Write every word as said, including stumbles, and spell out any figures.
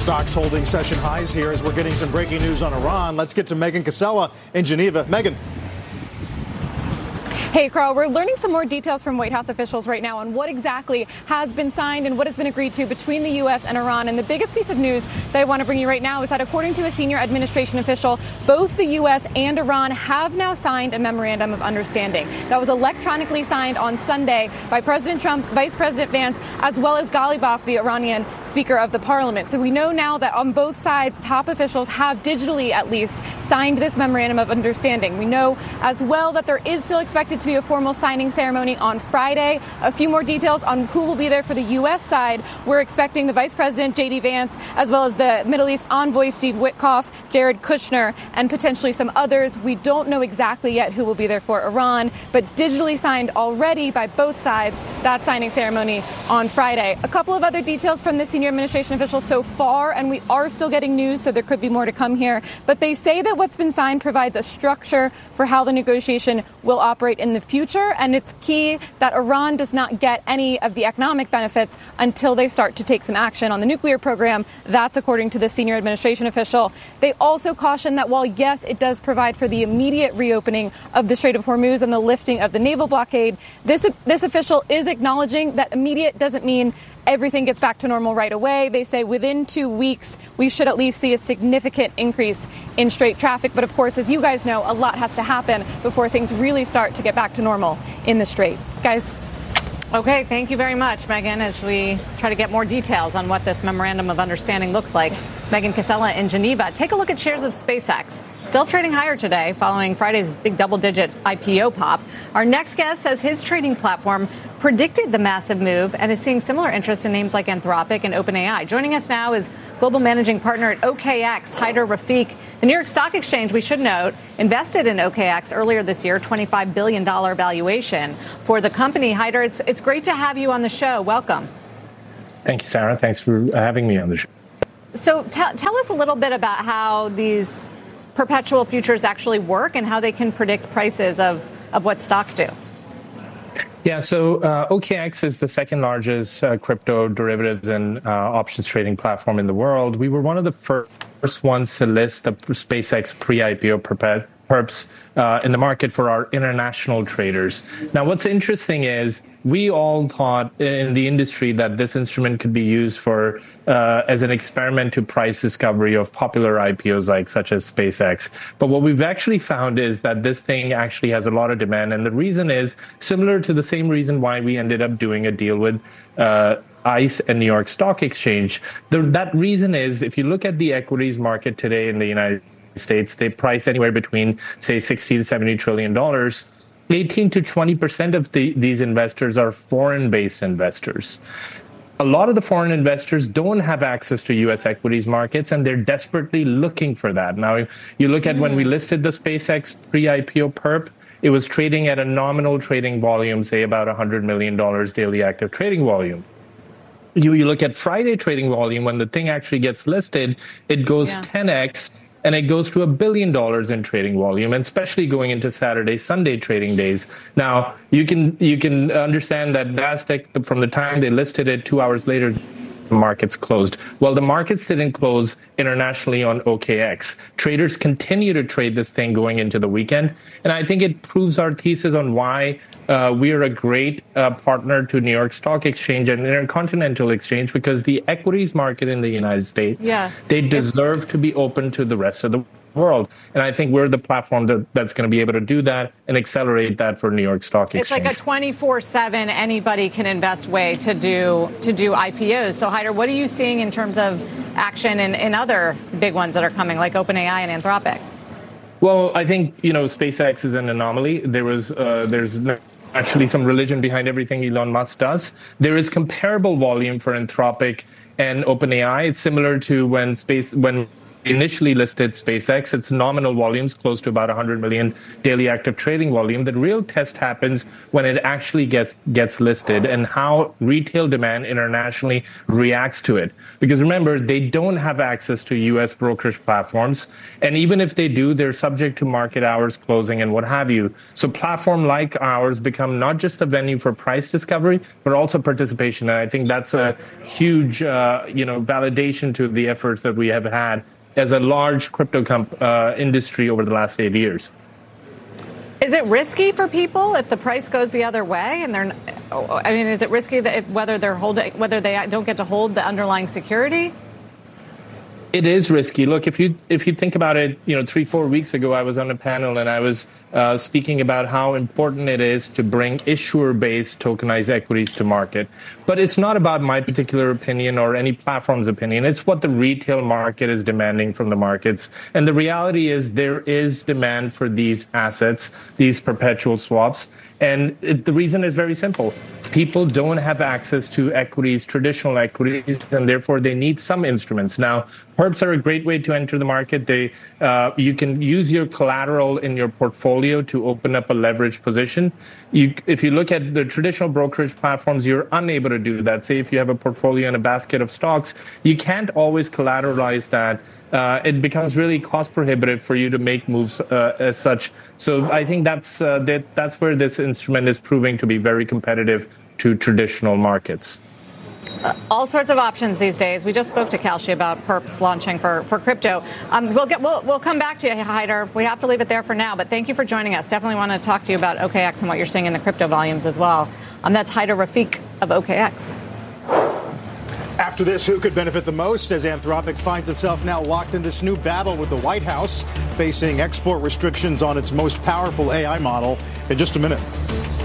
Stocks holding session highs here as we're getting some breaking news on Iran. Let's get to Megan Cassella in Geneva. Megan. Hey, Carl, we're learning some more details from White House officials right now on what exactly has been signed and what has been agreed to between the U S and Iran. And the biggest piece of news that I want to bring you right now is that according to a senior administration official, both the U S and Iran have now signed a memorandum of understanding that was electronically signed on Sunday by President Trump, Vice President Vance, as well as Ghalibaf, the Iranian Speaker of the Parliament. So we know now that on both sides, top officials have digitally at least signed this memorandum of understanding. We know as well that there is still expected to be a formal signing ceremony on Friday. A few more details on who will be there for the U S side. We're expecting the Vice President, J D Vance, as well as the Middle East envoy, Steve Witkoff, Jared Kushner, and potentially some others. We don't know exactly yet who will be there for Iran, but digitally signed already by both sides, that signing ceremony on Friday. A couple of other details from the senior administration officials so far, and we are still getting news, so there could be more to come here. But they say that what's been signed provides a structure for how the negotiation will operate in the future, and it's key that Iran does not get any of the economic benefits until they start to take some action on the nuclear program. That's according to the senior administration official. They also caution that while, yes, it does provide for the immediate reopening of the Strait of Hormuz and the lifting of the naval blockade, this, this official is acknowledging that immediate doesn't mean everything gets back to normal right away. They say within two weeks, we should at least see a significant increase in Strait traffic. But of course, as you guys know, a lot has to happen before things really start to get back to normal in the Strait. Guys. Okay, thank you very much, Megan, as we try to get more details on what this memorandum of understanding looks like. Megan Cassella in Geneva. Take a look at shares of SpaceX. Still trading higher today following Friday's big double-digit I P O pop. Our next guest says his trading platform predicted the massive move and is seeing similar interest in names like Anthropic and OpenAI. Joining us now is global managing partner at O K X, Haider Rafiq. The New York Stock Exchange, we should note, invested in O K X earlier this year, twenty-five billion dollars valuation for the company. Haider, it's, it's great to have you on the show. Welcome. Thank you, Sarah. Thanks for having me on the show. So t- tell us a little bit about how these perpetual futures actually work and how they can predict prices of, of what stocks do. Yeah, so uh, O K X is the second largest uh, crypto derivatives and uh, options trading platform in the world. We were one of the first ones to list the SpaceX pre-I P O perpet- perps uh, in the market for our international traders. Now, what's interesting is we all thought in the industry that this instrument could be used for uh, as an experiment to price discovery of popular I P Os like such as SpaceX. But what we've actually found is that this thing actually has a lot of demand. And the reason is similar to the same reason why we ended up doing a deal with uh, ICE and New York Stock Exchange. The, that reason is if you look at the equities market today in the United States, they price anywhere between, say, sixty to seventy trillion dollars. eighteen to twenty percent of the, these investors are foreign-based investors. A lot of the foreign investors don't have access to U S equities markets, and they're desperately looking for that. Now, you look at mm. when we listed the SpaceX pre-I P O perp, it was trading at a nominal trading volume, say about one hundred million dollars daily active trading volume. You, you look at Friday trading volume, when the thing actually gets listed, it goes yeah. ten x. And it goes to a billion dollars in trading volume, and especially going into Saturday, Sunday trading days. Now, you can you can understand that Nasdaq, from the time they listed it, two hours later, the markets closed. Well, the markets didn't close internationally on O K X. Traders continue to trade this thing going into the weekend. And I think it proves our thesis on why uh, we are a great uh, partner to New York Stock Exchange and Intercontinental Exchange, because the equities market in the United States, yeah. they deserve to be open to the rest of the world. And I think we're the platform that, that's going to be able to do that and accelerate that for New York Stock Exchange. It's like a twenty-four seven anybody can invest way to do to do I P Os. So, Haider, what are you seeing in terms of action in, in other big ones that are coming, like OpenAI and Anthropic? Well, I think, you know, SpaceX is an anomaly. There was uh, there's actually some religion behind everything Elon Musk does. There is comparable volume for Anthropic and OpenAI. It's similar to when space when initially listed SpaceX, it's nominal volumes, close to about one hundred million daily active trading volume. The real test happens when it actually gets gets listed and how retail demand internationally reacts to it. Because remember, they don't have access to U S brokerage platforms. And even if they do, they're subject to market hours closing and what have you. So platform like ours become not just a venue for price discovery, but also participation. And I think that's a huge, uh, you know, validation to the efforts that we have had as a large crypto comp, uh, industry over the last eight years. Is it risky for people if the price goes the other way? And they're, I mean, is it risky that if, whether they're holding, whether they don't get to hold the underlying security? It is risky. Look, if you if you think about it, you know, three, four weeks ago, I was on a panel and I was uh, speaking about how important it is to bring issuer-based tokenized equities to market. But it's not about my particular opinion or any platform's opinion. It's what the retail market is demanding from the markets. And the reality is there is demand for these assets, these perpetual swaps. And it, the reason is very simple. People don't have access to equities, traditional equities, and therefore they need some instruments. Now, perps are a great way to enter the market. They, uh, you can use your collateral in your portfolio to open up a leveraged position. You, if you look at the traditional brokerage platforms, you're unable to do that. Say if you have a portfolio in a basket of stocks, you can't always collateralize that. Uh, it becomes really cost prohibitive for you to make moves uh, as such. So I think that's uh, that, that's where this instrument is proving to be very competitive to traditional markets. Uh, all sorts of options these days. We just spoke to Kalshi about perps launching for, for crypto. Um, we'll get we'll we'll come back to you, Haider. We have to leave it there for now, but thank you for joining us. Definitely want to talk to you about O K X and what you're seeing in the crypto volumes as well. Um, that's Haider Rafiq of O K X. After this, who could benefit the most as Anthropic finds itself now locked in this new battle with the White House, facing export restrictions on its most powerful A I model? In just a minute.